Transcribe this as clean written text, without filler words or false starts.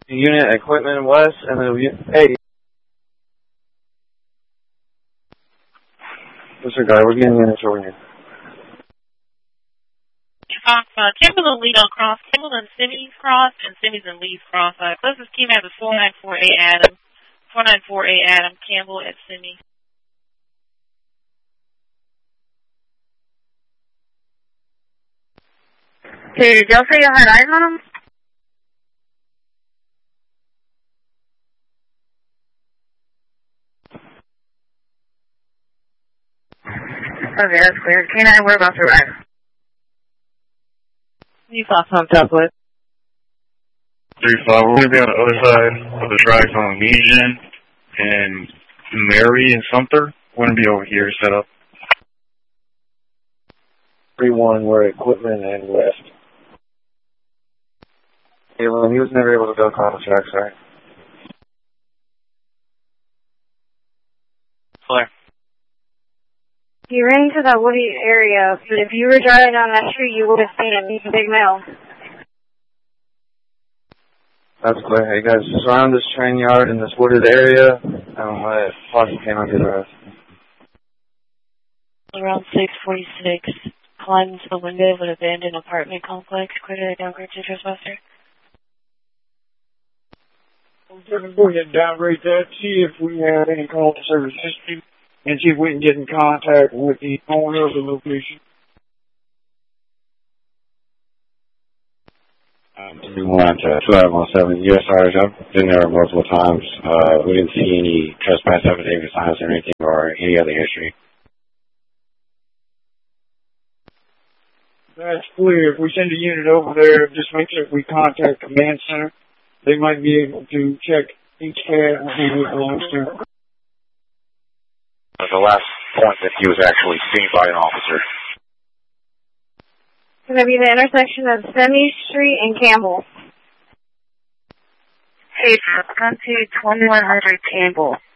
Unit Equipment West, and then hey. Disregard, we're getting units over here. Campbell and Lead on Cross, Campbell and Simmons Cross, and Simmons and Lee's Cross. Closest key map is 4948 Adam. 4948 Adam, Campbell at Simmons. Okay, did y'all say y'all had eyes on them? Okay, that's clear. K9, we're about to arrive. You saw some template. 3-5, we're going to be on the other side of the tracks on Legion and Mary and Sumter. We're going to be over here set up. 3-1, we're Equipment and West. He was never able to go across the tracks, right? Clear. You ran into that woody area, but if you were driving down that street, you would have seen him. He's a big male. That's clear. Hey guys, surround this train yard in this wooded area, and let Foxy came out to the rest. Around 646, climbed into the window of an abandoned apartment complex, cleared a downgrade to Trespasser. I'm going to go ahead and downgrade that, see if we have any call to service history, and see if we can get in contact with the owner of the location. 3-1 to 2517. Yes, Sarge, I've been there multiple times. We didn't see any trespass affidavit signs or anything or any other history. That's clear. If we send a unit over there, just make sure we contact the command center. They might be able to check each cat and see who it belongs to. The last point that he was actually seen by an officer. It's going to be the intersection of Semi Street and Campbell. Hey, come to 2100 Campbell.